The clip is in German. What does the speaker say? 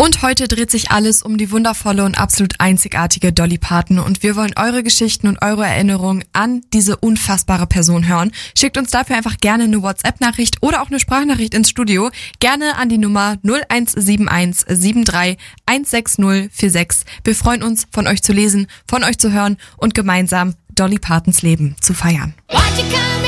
Und heute dreht sich alles um die wundervolle und absolut einzigartige Dolly Parton und wir wollen eure Geschichten und eure Erinnerungen an diese unfassbare Person hören. Schickt uns dafür einfach gerne eine WhatsApp-Nachricht oder auch eine Sprachnachricht ins Studio. Gerne an die Nummer 0171 73 16046. Wir freuen uns, von euch zu lesen, von euch zu hören und gemeinsam Dolly Partons Leben zu feiern. Why'd you come